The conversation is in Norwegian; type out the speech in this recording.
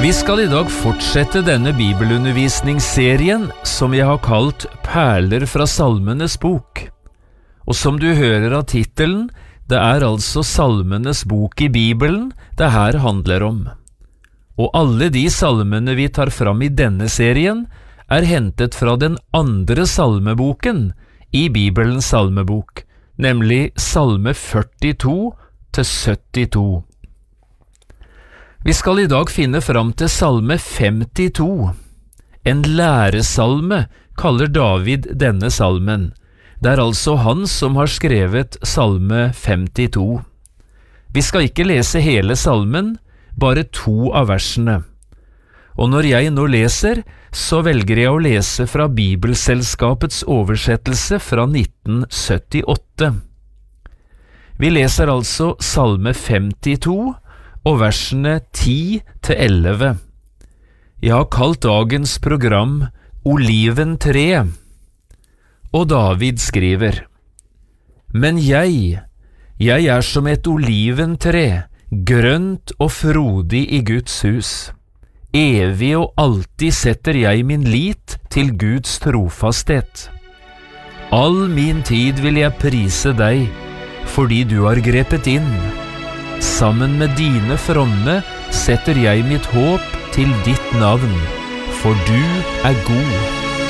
Vi skal I dag fortsette denne bibelundervisningsserien som jeg har kalt Perler fra Salmenes bok. Og som du hører av titelen, det altså Salmenes bok I Bibelen det her handler om. Og alle de salmene vi tar fram I denne serien hentet fra den andre salmeboken I Bibelens salmebok, nemlig Salme 42 til 72. Vi skal I dag finne fram til Salme 52. En læresalme kaller David denne salmen. Det altså han som har skrevet Salme 52. Vi skal ikke lese hele salmen, bare 2 av versene. Og når jeg nå leser, så velger jeg å lese fra Bibelselskapets oversettelse fra 1978. Vi leser altså Salme 52, og versene 10 til 11. Jeg har kalt dagens program Oliven 3, og David skriver: Men jeg som et oliventre, grønt og frodig I Guds hus. Evig og alltid setter jeg min lit til Guds trofasthet. All min tid vil jeg prise deg, fordi du har grepet inn. Sammen med dine fromme setter jeg mitt håp til ditt navn, for du god.